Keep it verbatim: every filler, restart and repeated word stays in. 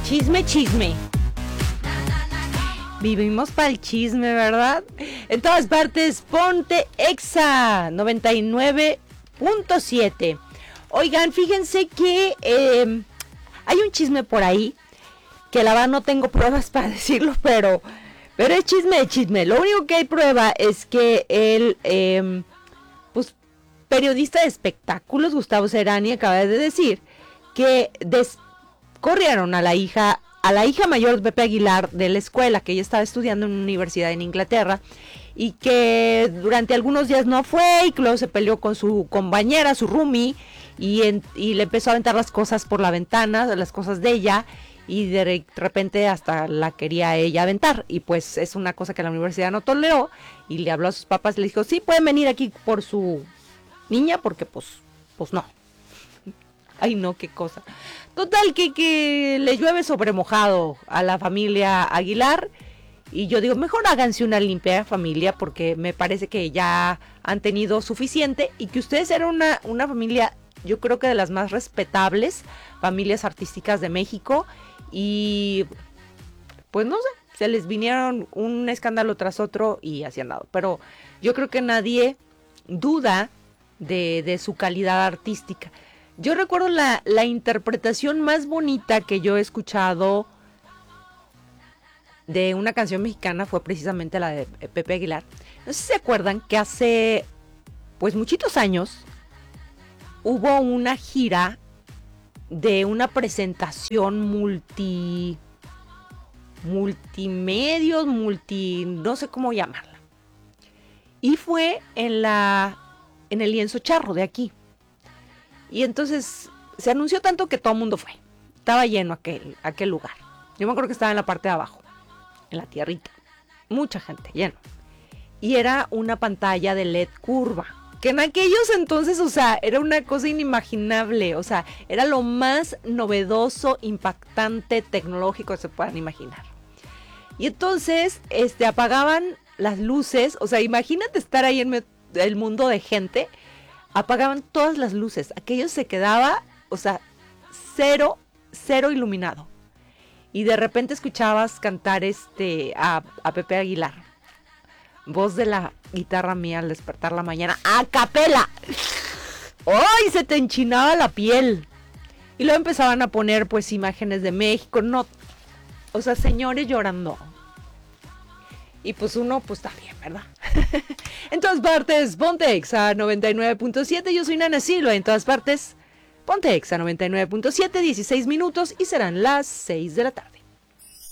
Chisme, chisme. Vivimos para el chisme, ¿verdad? En todas partes, ponte Exa noventa y nueve punto siete. Oigan, fíjense que eh, hay un chisme por ahí, que la verdad no tengo pruebas para decirlo, pero, pero es chisme de chisme. Lo único que hay prueba es que el eh, pues, periodista de espectáculos, Gustavo Cerani, acaba de decir que des- corrieron a la hija a la hija mayor de Pepe Aguilar de la escuela, que ella estaba estudiando en una universidad en Inglaterra, y que durante algunos días no fue, y que luego se peleó con su compañera, su roomie, y, en, y le empezó a aventar las cosas por la ventana, las cosas de ella, y de repente hasta la quería ella aventar, y pues es una cosa que la universidad no toleró, y le habló a sus papás y le dijo, sí, pueden venir aquí por su niña, porque pues, pues no. Ay, no, qué cosa. Total, que, que le llueve sobre mojado a la familia Aguilar. Y yo digo, mejor háganse una limpia familia, porque me parece que ya han tenido suficiente. Y que ustedes eran una, una familia, yo creo que de las más respetables familias artísticas de México. Y pues no sé, se les vinieron un escándalo tras otro y así han dado. Pero yo creo que nadie duda de, de su calidad artística. Yo recuerdo la, la interpretación más bonita que yo he escuchado de una canción mexicana fue precisamente la de Pepe Aguilar. No sé si se acuerdan que hace pues muchitos años hubo una gira de una presentación multi multimedios, multi no sé cómo llamarla. Y fue en la en el Lienzo Charro de aquí. Y entonces se anunció tanto que todo el mundo fue. Estaba lleno aquel, aquel lugar. Yo me acuerdo que estaba en la parte de abajo, en la tierrita. Mucha gente, lleno. Y era una pantalla de L E D curva. Que en aquellos entonces, o sea, era una cosa inimaginable. O sea, era lo más novedoso, impactante, tecnológico que se puedan imaginar. Y entonces, este, apagaban las luces. O sea, imagínate estar ahí en el mundo de gente. Apagaban todas las luces, aquello se quedaba, o sea, cero, cero iluminado. Y de repente escuchabas cantar este a, a Pepe Aguilar, voz de la guitarra mía al despertar la mañana, ¡a capela! ¡Ay! Se te enchinaba la piel. Y luego empezaban a poner pues imágenes de México, no, o sea, señores llorando. Y pues uno, pues también, ¿verdad? En todas partes, ponte Exa noventa y nueve punto siete. Yo soy Nana Silva. En todas partes, ponte Exa noventa y nueve punto siete, dieciséis minutos y serán las seis de la tarde.